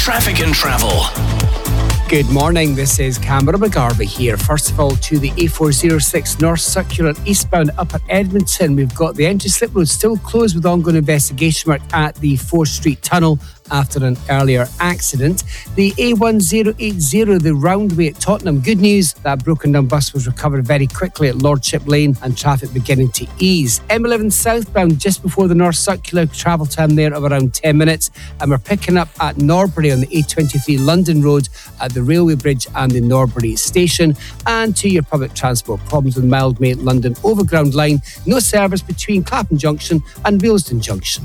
traffic and travel. Good morning, this is Cameron McGarvey here. First of all, to the A406 North Circular eastbound up at Edmonton. We've got the entry slip road still closed with ongoing investigation work at the 4th Street Tunnel after an earlier accident. The A1080, the roundway at Tottenham. Good news, that broken down bus was recovered very quickly at Lordship Lane and traffic beginning to ease. M11 southbound just before the North Circular, travel time there of around 10 minutes. And we're picking up at Norbury on the A23 London Road at the railway bridge and the Norbury station. And to your public transport, problems with Mildmay London Overground line. No service between Clapham Junction and Willesden Junction.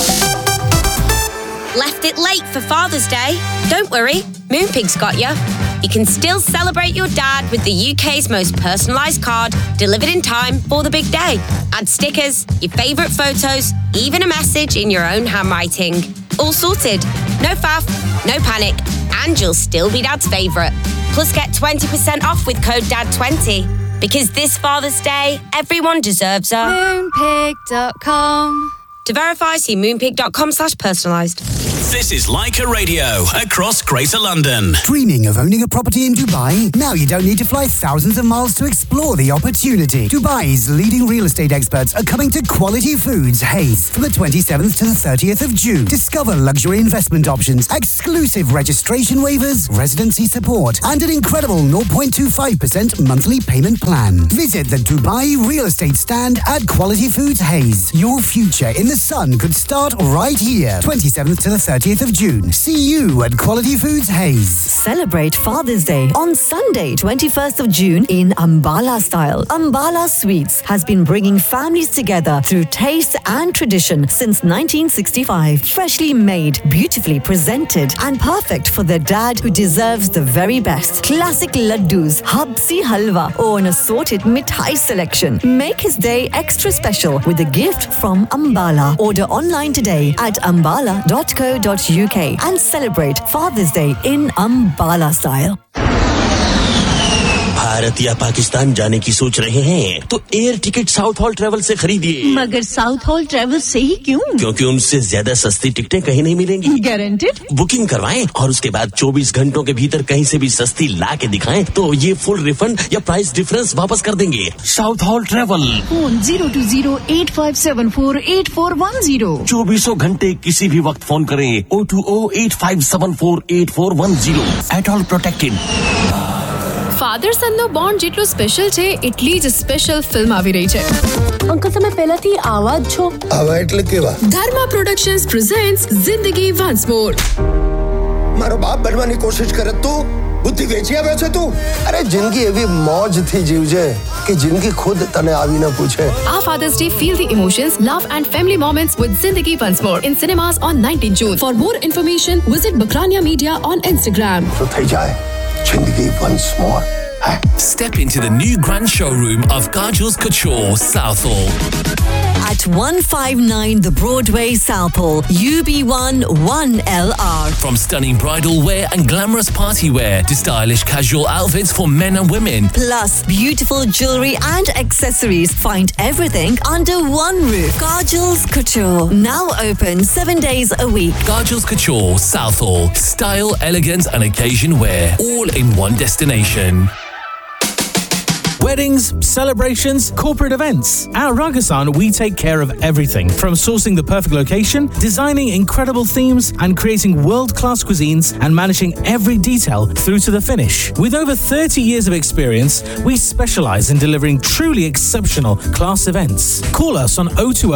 Left it late for Father's Day? Don't worry, Moonpig's got you. You can still celebrate your dad with the UK's most personalised card, delivered in time for the big day. Add stickers, your favourite photos, even a message in your own handwriting. All sorted. No faff, no panic, and you'll still be Dad's favourite. Plus get 20% off with code DAD20. Because this Father's Day, everyone deserves a Moonpig.com. To verify, see moonpig.com/personalised. This is Leica Radio across Greater London. Dreaming of owning a property in Dubai? Now you don't need to fly thousands of miles to explore the opportunity. Dubai's leading real estate experts are coming to Quality Foods Hayes from the 27th to the 30th of June. Discover luxury investment options, exclusive registration waivers, residency support, and an incredible 0.25% monthly payment plan. Visit the Dubai real estate stand at Quality Foods Hayes. Your future in the sun could start right here. 27th to the 30th of June. See you at Quality Foods Hayes. Celebrate Father's Day on Sunday, 21st of June in Ambala style. Ambala Sweets has been bringing families together through taste and tradition since 1965. Freshly made, beautifully presented, and perfect for the dad who deserves the very best. Classic laddus, habsi halwa, or an assorted mithai selection. Make his day extra special with a gift from Ambala. Order online today at ambala.co.uk and celebrate Father's Day in Ambala style. Bharat या पाकिस्तान जाने की सोच रहे हैं तो air ticket south hall travel से खरीदिए। मगर साउथ हॉल ट्रैवल से ही क्यों? क्योंकि उनसे ज्यादा सस्ती टिकटें कहीं नहीं मिलेंगी। गारंटेड? बुकिंग करवाएं और उसके बाद 24 घंटों के भीतर कहीं से भी सस्ती ला के दिखाएं तो ये फुल रिफंड या प्राइस डिफरेंस वापस कर देंगे। South hall travel. फोन 020-8574-8410। 24 घंटे किसी भी वक्त फोन करें 020-8574-8410। At all protected. Father સનનો bond જેટલો સ્પેશિયલ છે એટલી જ સ્પેશિયલ ફિલ્મ આવી રહી છે. અંકલ તમે પહેલાથી આવા જ છો? આવા એટલે કેવા? ધર્મા પ્રોડક્શન્સ પ્રેઝન્ટ્સ જિંદગી વન્સ મોર. મારો બાપ બનવાની કોશિશ કરે તું બુદ્ધિ વેચી આવ્યો છે તું? અરે જિંદગી એવી મોજથી જીવજે કે જિંદગી ખુદ તને આવી ન પૂછે. Our Father's Day, feel the emotions, love and family moments with Zindagi Once More in cinemas on 19 June. For more information, visit Bakrania Media on Instagram. તો થઈ જાય Zindagi Once More. Step into the new grand showroom of Kajal's Couture, Southall. At 159 The Broadway, Southall, UB1 1LR. From stunning bridal wear and glamorous party wear to stylish casual outfits for men and women. Plus beautiful jewellery and accessories. Find everything under one roof. Kajal's Couture. Now open 7 days a week. Kajal's Couture, Southall. Style, elegance and occasion wear. All in one destination. Weddings, celebrations, corporate events. At Ragasan, we take care of everything. From sourcing the perfect location, designing incredible themes, and creating world-class cuisines, and managing every detail through to the finish. With over 30 years of experience, we specialise in delivering truly exceptional class events. Call us on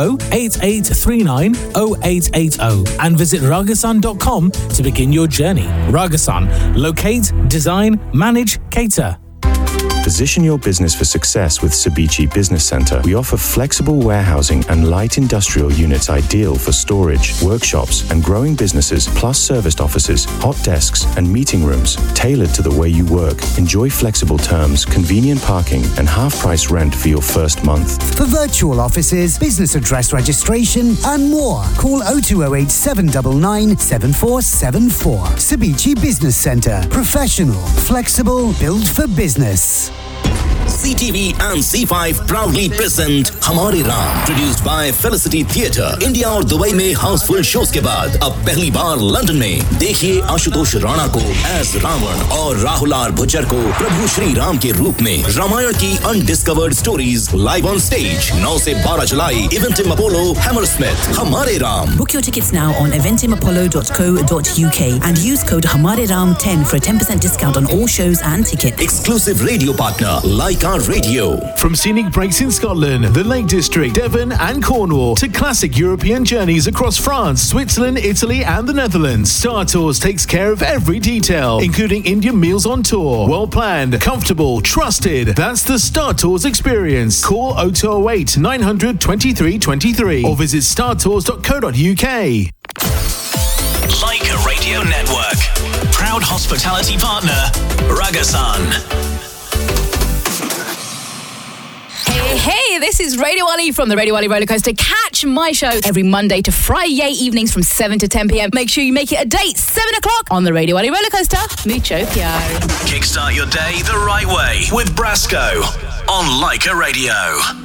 020-8839-0880 and visit ragasan.com to begin your journey. Ragasan. Locate, design, manage, cater. Position your business for success with Cebiche Business Centre. We offer flexible warehousing and light industrial units ideal for storage, workshops and growing businesses, plus serviced offices, hot desks and meeting rooms tailored to the way you work. Enjoy flexible terms, convenient parking and half-price rent for your first month. For virtual offices, business address registration and more, call 0208 799 7474. Cebiche Business Centre. Professional, flexible, built for business. CTV and C5 proudly present हमारे Ram, produced by Felicity Theatre. India और Dubai में Housefull shows के बाद अब पहली बार London में देखिए आशुतोष राणा को एज रावण और राहुल आर भुज्जर को प्रभु श्री राम के रूप में। रामायण की undiscovered stories live on stage 9 से 12 जुलाई इवेंटिम अपोलो हैमरस्मिथ। हमारे Ram. Book your tickets now on eventimapollo.co.uk and use code हमारे Ram 10 for a 10% discount on all shows and tickets. Exclusive radio partner Like Our Radio. From scenic breaks in Scotland, the Lake District, Devon and Cornwall to classic European journeys across France, Switzerland, Italy and the Netherlands, Star Tours takes care of every detail, including Indian meals on tour. Well planned, comfortable, trusted. That's the Star Tours experience. Call 0208 900 2323 or visit startours.co.uk. Like a Radio Network. Proud hospitality partner, Ragasan. Hey, this is Radio Ali from the Radio Ali Rollercoaster. Catch my show every Monday to Friday evenings from 7 to 10 p.m. Make sure you make it a date, 7 o'clock on the Radio Ali Rollercoaster. Mucho piaro. Kickstart your day the right way with Brasco on Like a Radio.